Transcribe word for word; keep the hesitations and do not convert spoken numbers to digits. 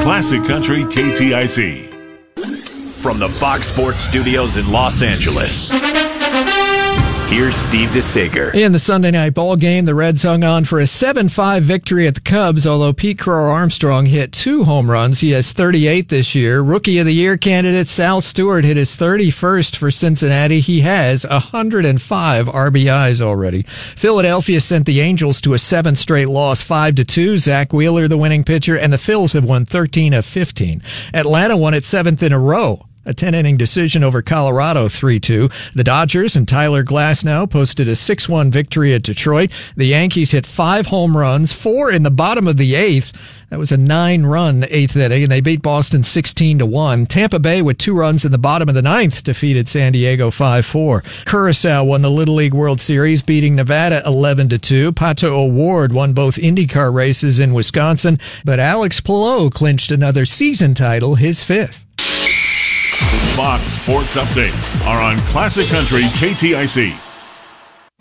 Classic Country K T I C. From the Fox Sports Studios in Los Angeles, here's Steve DeSager. In the Sunday night ball game, the Reds hung on for a seven five victory at the Cubs, although Pete Crow Armstrong hit two home runs. He has thirty-eight this year. Rookie of the Year candidate Sal Stewart hit his thirty-first for Cincinnati. He has one hundred five R B Is already. Philadelphia sent the Angels to a seventh straight loss, five to two. Zach Wheeler, the winning pitcher, and the Phils have won thirteen of fifteen. Atlanta won its seventh in a row. A ten-inning decision over Colorado, three two. The Dodgers and Tyler Glasnow posted a six one victory at Detroit. The Yankees hit five home runs, four in the bottom of the eighth. That was a nine-run eighth inning, and they beat Boston sixteen to one. Tampa Bay, with two runs in the bottom of the ninth, defeated San Diego five four. Curaçao won the Little League World Series, beating Nevada eleven to two. Pato O'Ward won both IndyCar races in Wisconsin, but Alex Palou clinched another season title, his fifth. Fox Sports Updates are on Classic Country K T I C.